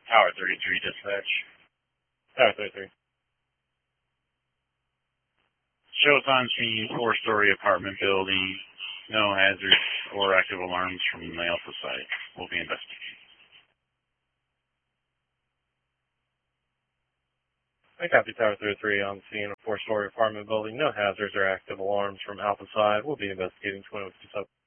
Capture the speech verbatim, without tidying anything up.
Tower thirty-three dispatch. Tower thirty-three. Show us on scene, four-story apartment building. No hazards or active alarms from the Alpha site. We'll be investigating. I copy Tower thirty-three on scene, a four-story apartment building. No hazards or active alarms from Alpha side. We'll be investigating twenty-one fifty-seven.